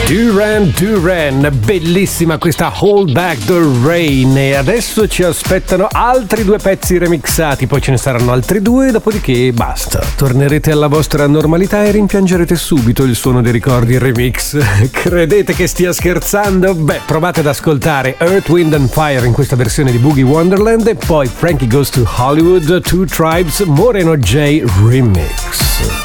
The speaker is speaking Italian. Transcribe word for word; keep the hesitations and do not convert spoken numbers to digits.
Duran Duran, bellissima questa Hold Back the Rain, e adesso ci aspettano altri due pezzi remixati, poi ce ne saranno altri due, dopodiché basta. Tornerete alla vostra normalità e rimpiangerete subito il suono dei ricordi remix. Credete che stia scherzando? Beh, provate ad ascoltare Earth, Wind and Fire in questa versione di Boogie Wonderland e poi Frankie Goes to Hollywood, Two Tribes, Moreno J Remix.